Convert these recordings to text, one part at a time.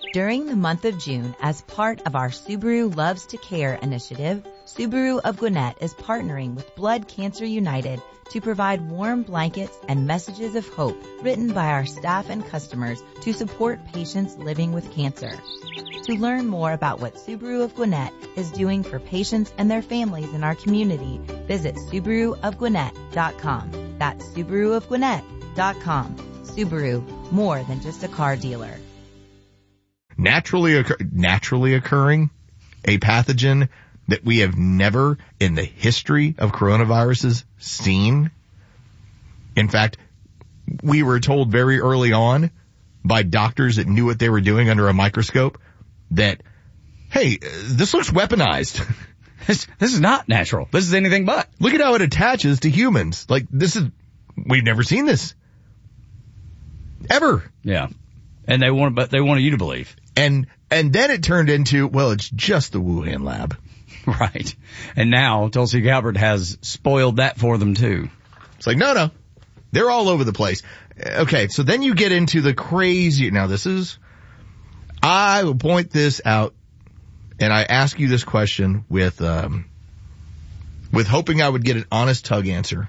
During the month of June, as part of our Subaru Loves to Care initiative, Subaru of Gwinnett is partnering with Blood Cancer United to provide warm blankets and messages of hope written by our staff and customers to support patients living with cancer. To learn more about what Subaru of Gwinnett is doing for patients and their families in our community, visit SubaruofGwinnett.com. That's SubaruofGwinnett.com. Subaru, more than just a car dealer. Naturally occurring, a pathogen that we have never in the history of coronaviruses seen. In fact, we were told very early on by doctors that knew what they were doing under a microscope that, hey, this looks weaponized. This is not natural. This is anything but. Look at how it attaches to humans. Like, we've never seen this. Ever. Yeah. And they wanted you to believe. And then it turned into, well, it's just the Wuhan lab. Right. And now Tulsi Gabbard has spoiled that for them too. It's like, no. They're all over the place. Okay, so then you get into the crazy, now I will point this out, and I ask you this question with hoping I would get an honest tug answer.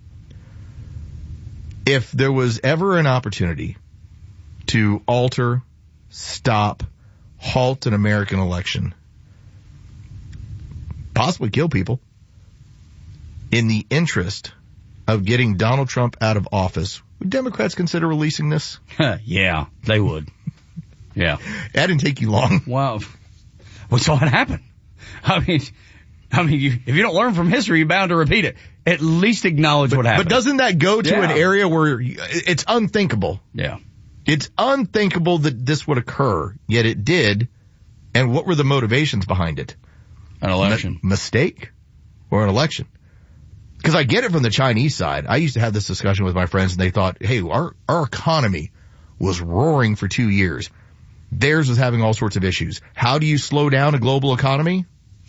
If there was ever an opportunity to alter, stop, halt an American election, possibly kill people, in the interest of getting Donald Trump out of office, would Democrats consider releasing this? Yeah, they would. Yeah. That didn't take you long. Wow. What's going to happen? I mean, if you don't learn from history, you're bound to repeat it. At least acknowledge what happened. But doesn't that go to an area where it's unthinkable? Yeah. It's unthinkable that this would occur, yet it did. And what were the motivations behind it? An election. Mistake or an election? Because I get it from the Chinese side. I used to have this discussion with my friends, and they thought, hey, our economy was roaring for 2 years. Theirs was having all sorts of issues. How do you slow down a global economy?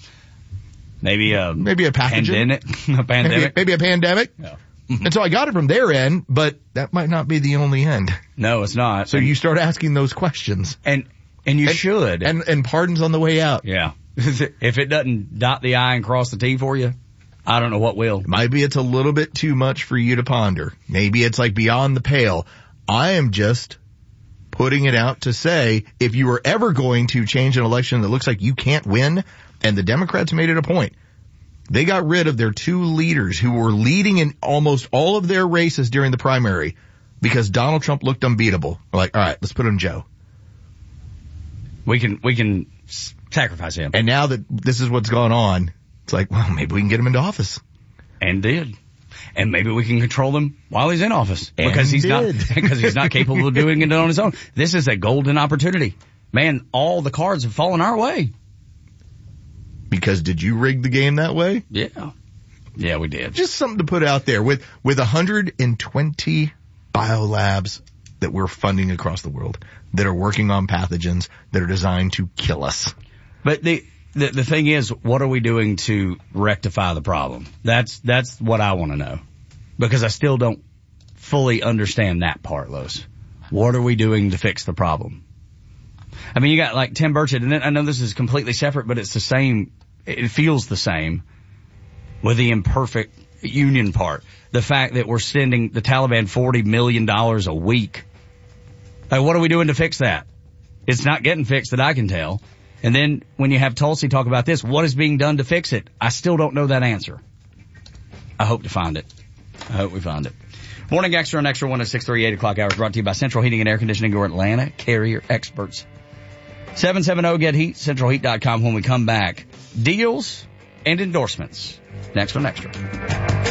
Maybe a pathogen. Pandemic. Maybe a pandemic. Yeah. And so I got it from their end, but that might not be the only end. No, it's not. So you start asking those questions. And you should. And pardons on the way out. Yeah. If it doesn't dot the I and cross the T for you, I don't know what will. Maybe it's a little bit too much for you to ponder. Maybe it's like beyond the pale. I am just putting it out to say, if you were ever going to change an election that looks like you can't win, and the Democrats made it a point, they got rid of their two leaders who were leading in almost all of their races during the primary because Donald Trump looked unbeatable. We're like, all right, let's put in Joe. We can sacrifice him. And now that this is what's going on, it's like, well, maybe we can get him into office. And did. And maybe we can control him while he's in office because he's not capable of doing it on his own. This is a golden opportunity. Man, all the cards have fallen our way. Because did you rig the game that way? Yeah. Yeah, we did. Just something to put out there with 120 biolabs that we're funding across the world that are working on pathogens that are designed to kill us. But the thing is, what are we doing to rectify the problem? That's what I want to know. Because I still don't fully understand that part, Lois. What are we doing to fix the problem? I mean, you got like Tim Burchett, and then I know this is completely separate, but it's the same. It feels the same with the imperfect union part. The fact that we're sending the Taliban $40 million a week. Like, what are we doing to fix that? It's not getting fixed that I can tell. And then when you have Tulsi talk about this, what is being done to fix it? I still don't know that answer. I hope to find it. I hope we find it. Morning Extra on Extra 1 at 6:30, 8 o'clock hours, brought to you by Central Heating and Air Conditioning, your Atlanta Carrier experts. 770-GET-HEAT, centralheat.com. When we come back, deals and endorsements. Next on Extra.